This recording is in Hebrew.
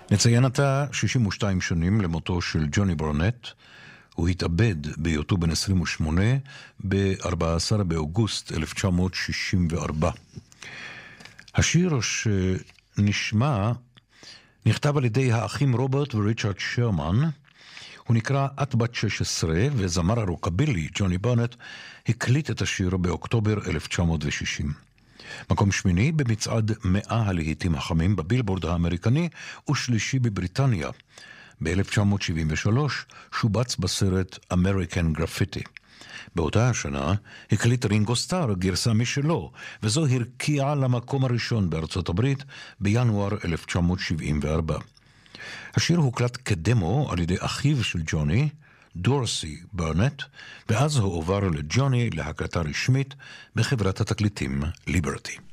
נציין עתה 62 שנים למותו של ג'וני ברנט. הוא התאבד בהיותו בן 28 ב-14 באוגוסט 1964. השיר שנשמע נכתב על ידי האחים רוברט וריצ'רד שרמן. הוא נקרא את בת 16, וזמר הרוקבילי ג'וני ברנט הקליט את השיר באוקטובר 1960. מקום שמיני במצעד 100 הלהיטים החמים בבילבורד האמריקני ושלישי בבריטניה. ב-1973 שובץ בסרט American Graffiti. באותה השנה הקליט רינגו סטאר גרסה משלו, וזו הרקיעה למקום הראשון בארצות הברית בינואר 1974. השיר הוקלט כדמו על ידי אחיו של ג'וני, דורסי ברנט, ואז הוא עובר לג'וני להקלטה רשמית בחברת התקליטים ליברטי.